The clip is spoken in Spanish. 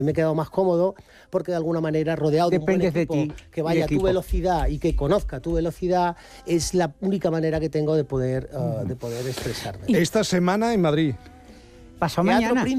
Me he quedado más cómodo porque de alguna manera rodeado de un buen equipo que vaya a tu velocidad y que conozca tu velocidad es la única manera que tengo de poder expresarme. Esta semana en Madrid. Pasado mañana.